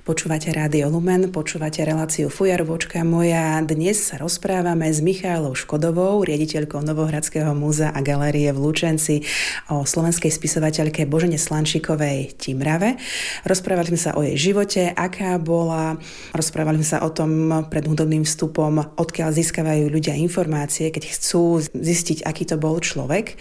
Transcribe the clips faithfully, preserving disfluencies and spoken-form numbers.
Počúvate Rádio Lumen, počúvate reláciu Fujarovočka moja. Dnes sa rozprávame s Michaelou Škodovou, riaditeľkou Novohradského múzea a galérie v Lučenci, o slovenskej spisovateľke Božene Slančíkovej Timrave. Rozprávali sme sa o jej živote, aká bola. Rozprávali sme sa o tom pred hudobným vstupom, odkiaľ získavajú ľudia informácie, keď chcú zistiť, aký to bol človek.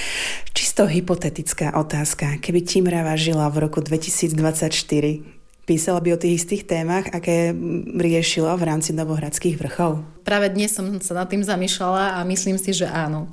Čisto hypotetická otázka. Keby Timrava žila v roku dvetisícdvadsaťštyri, písala by o tých istých témach, aké riešila v rámci Novohradských vrchov? Práve dnes som sa nad tým zamýšľala a myslím si, že áno.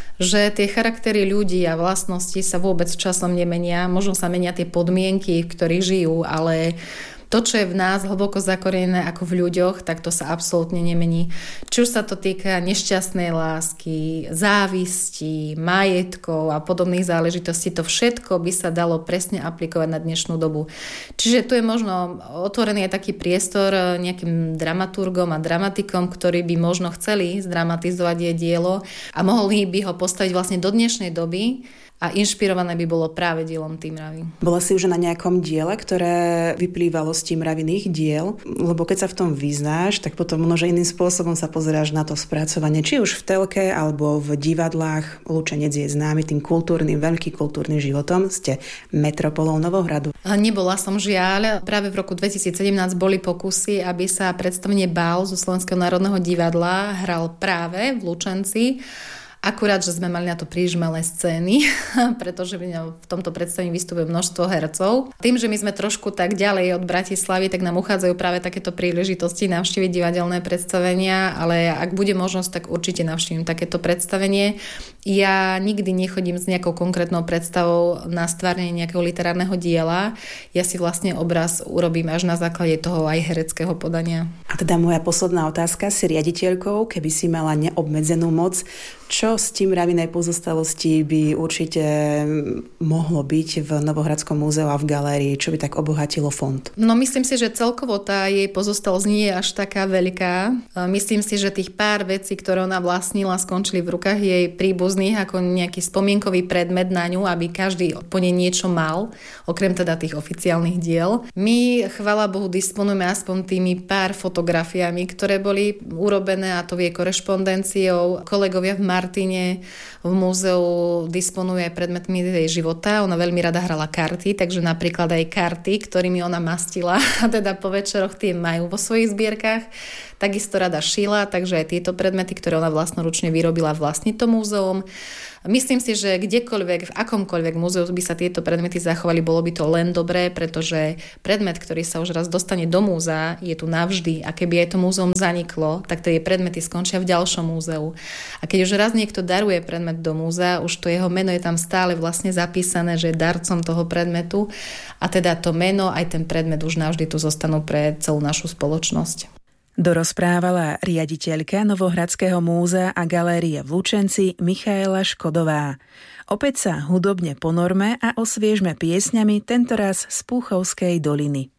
Že tie charaktery ľudí a vlastnosti sa vôbec časom nemenia. Možno sa menia tie podmienky, v ktorých žijú, ale to, čo je v nás hlboko zakorenené ako v ľuďoch, tak to sa absolútne nemení. Či už sa to týka nešťastnej lásky, závisti, majetkov a podobných záležitostí, to všetko by sa dalo presne aplikovať na dnešnú dobu. Čiže tu je možno otvorený aj taký priestor nejakým dramaturgom a dramatikom, ktorí by možno chceli zdramatizovať jej dielo a mohli by ho postaviť vlastne do dnešnej doby, a inšpirované by bolo práve dielom Timravy. Bola si už na nejakom diele, ktoré vyplývalo z Timraviných diel? Lebo keď sa v tom vyznáš, tak potom možno iným spôsobom sa pozeráš na to spracovanie. Či už v telke, alebo v divadlách. Lučenec je známy tým kultúrnym, veľkým kultúrnym životom. Ste metropolou Novohradu. Nebola som žiaľ. Práve v roku dvetisícsedemnásť boli pokusy, aby sa predstavenie Bál zo Slovenského národného divadla hral práve v Lučenci. Akurát, že sme mali na to príliš malé scény, pretože v tomto predstavení vystupuje množstvo hercov. Tým, že my sme trošku tak ďalej od Bratislavy, tak nám uchádzajú práve takéto príležitosti navštíviť divadelné predstavenia, ale ak bude možnosť, tak určite navštívim takéto predstavenie. Ja nikdy nechodím s nejakou konkrétnou predstavou na stvárnenie nejakého literárneho diela. Ja si vlastne obraz urobím až na základe toho aj hereckého podania. A teda moja posledná otázka, si riaditeľkou, keby si mala neobmedzenú moc, čo z Timravinej pozostalosti by určite mohlo byť v Novohradskom múzeu a v galérii? Čo by tak obohatilo fond? No myslím si, že celkovo tá jej pozostalosť nie je až taká veľká. Myslím si, že tých pár vecí, ktoré ona vlastnila, skončili v rukách jej príbuzných ako nejaký spomienkový predmet na ňu, aby každý po nej niečo mal, okrem teda tých oficiálnych diel. My, chvála Bohu, disponujeme aspoň tými pár fotografiami, ktoré boli urobené, a to jej korešpondenciou. Kolegovia v Martine v múzeu disponuje predmetmi jej života. Ona veľmi rada hrala karty, takže napríklad aj karty, ktorými ona mastila, a teda po večeroch tie majú vo svojich zbierkach. Takisto rada šila, takže aj tieto predmety, ktoré ona vlastnoručne vyrobila, vlastní to múzeum. Myslím si, že kdekoľvek, v akomkoľvek múzeu by sa tieto predmety zachovali, bolo by to len dobré, pretože predmet, ktorý sa už raz dostane do múzea, je tu navždy, a keby aj to múzeum zaniklo, tak tie predmety skončia v ďalšom múzeu. A keď už raz niekto daruje predmet do múzea, už to jeho meno je tam stále vlastne zapísané, že je darcom toho predmetu, a teda to meno aj ten predmet už navždy tu zostanú pre celú našu spoločnosť. Dorozprávala riaditeľka Novohradského múzea a galérie v Lučenci Michaela Škodová. Opäť sa hudobne ponorme a osviežme piesňami, tentoraz z Púchovskej doliny.